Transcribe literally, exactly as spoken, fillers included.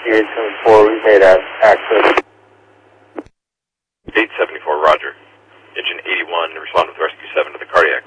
eight seventy-four, we've made access. eight seventy-four, roger. Engine eighty-one, respond with rescue seven to the cardiac.